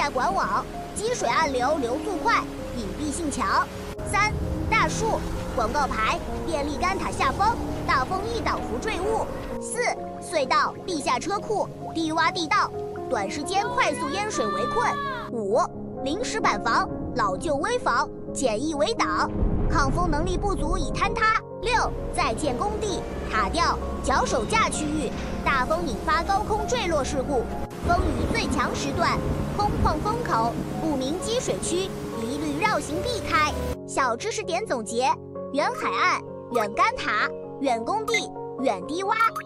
下管网，积水暗流流速快，隐蔽性强。3. 大树，广告牌，便利杆塔下方，大风易挡除坠物。4. 隧道，地下车库，低洼地道，短时间快速淹水围困。5. 临时板房，老旧危房，简易围挡，抗风能力不足以坍塌。6. 在建工地，塔吊，脚手架区域，大风引发高空坠落事故，风雨最强时段，空旷风口，不明积水区，一律绕行避开。小知识点总结：远海岸，远干塔，远工地，远低洼。